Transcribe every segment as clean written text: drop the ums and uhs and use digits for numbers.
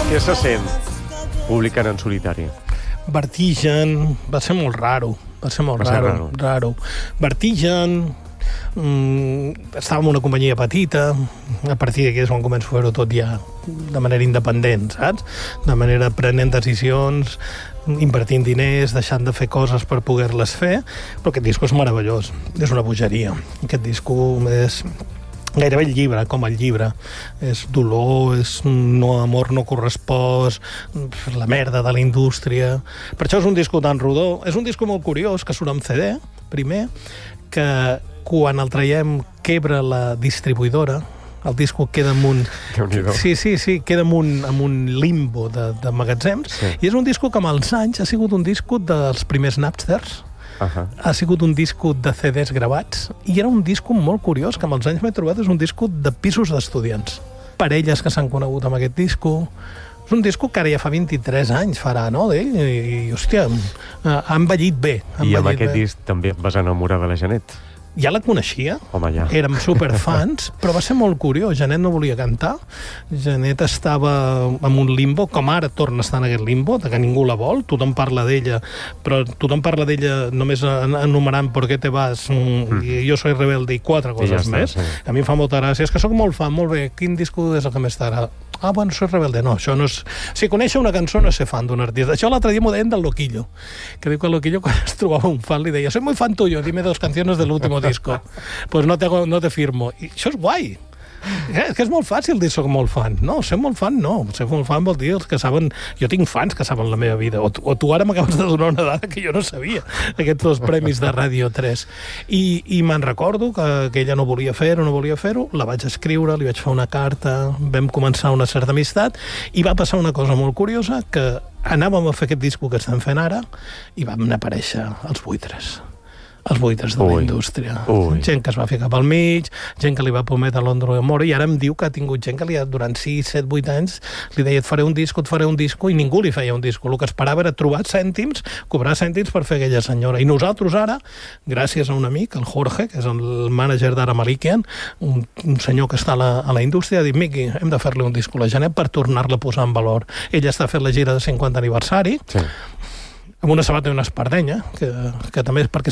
Què se sent publicant en solitari? Vertigen, va ser molt raro. Raro. Vertigen, estava en una companyia petita, a partir d'aquí és on començo a fer-ho tot ja de manera independent, saps? De manera prenent decisions, invertint diners, deixant de fer coses per poder-les fer, però aquest disco és meravellós, és una bogeria. Aquest disco és gairebé el llibre, com el llibre. És dolor, és no amor no correspost, la merda de la indústria. Per això és un disco tan rodó. És un disco molt curiós, que surt en CD, primer, que quan el traiem quebra la distribuïdora, el disco queda en un... Sí, queda en un limbo de magatzems, sí. I és un disco que amb els anys ha sigut un disco dels primers Napsters, ha sigut un disco de CDs gravats, i era un disco molt curiós, que amb els anys m'he trobat, és un disco de pisos d'estudiants. Parelles que s'han conegut amb aquest disco. És un disco que ara ja fa 23 anys farà, no, d'ell? I hòstia, ha envellit bé. I amb aquest disc també et vas enamorar de la Janet? Ja la coneixia, ja. Érem superfans, però va ser molt curiós. Janet no volia cantar, Janet estava en un limbo, com ara torna a estar en aquest limbo, que ningú la vol, tothom parla d'ella, però tothom parla d'ella només enumerant «Por qué te vas?» i «Yo soy rebelde» i 4 coses més. Sí. A mi em fa molta gràcia. És que sóc molt fan, molt bé, quin disco és el que més t'agrada? Ah, bueno, soy rebelde. No, això no és... Si conèixer una cançó no és ser fan d'un artista. Això l'altre dia m'ho deien del Loquillo, que diu que el Loquillo quan es trobava un fan li deia «Soy muy fan tuyo, dime 2 canciones del último disco». Pues no te firmo. I això és guai. És que és molt fàcil dir soc molt fan. No, ser molt fan no. Ser molt fan vol dir els que saben... Jo tinc fans que saben la meva vida. O tu ara m'acabes de donar una dada que jo no sabia. Aquests 2 premis de Ràdio 3. I me'n recordo que ella no volia fer-ho, la vaig escriure, li vaig fer una carta, vam començar una certa amistat, i va passar una cosa molt curiosa, que anàvem a fer aquest disco que estem fent ara i vam aparèixer els buitres. Els buitres de la indústria. Gent que es va ficar pel mig, gent que li va prometre Londro de Moro, i ara em diu que ha tingut gent que durant 6, 7, 8 anys li deia et faré un disco, i ningú li feia un disco. El que esperava era trobar cèntims, cobrar cèntims per fer aquella senyora. I nosaltres ara, gràcies a un amic, el Jorge, que és el mànager d'Ara Malikian, un senyor que està a la indústria, ha dit, Miqui, hem de fer-li un disco a la Janet per tornar-la a posar en valor. Ella està fent la gira de 50 aniversari, sí, amb una sabata i una espardenya, que també és perquè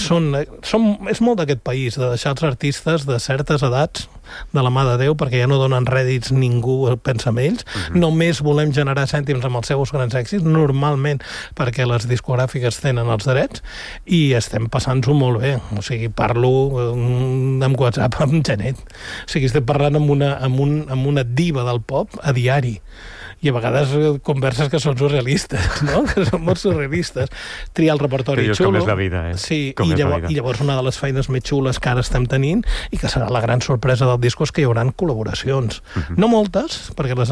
és molt d'aquest país, de deixar els artistes de certes edats de la mà de Déu, perquè ja no donen rèdits, ningú pensa en ells, només volem generar cèntims amb els seus grans èxits, normalment perquè les discogràfiques tenen els drets, i estem passant-ho molt bé. O sigui, parlo amb WhatsApp amb Janet. O sigui, estem parlant amb una diva del pop a diari. I a vegades converses que són surrealistes, no? Que són molt surrealistes. Triar el repertori xulo. Com és la vida, Sí, i llavors una de les feines més xules que ara estem tenint, i que serà la gran sorpresa del disc, és que hi haurà col·laboracions. No moltes, perquè les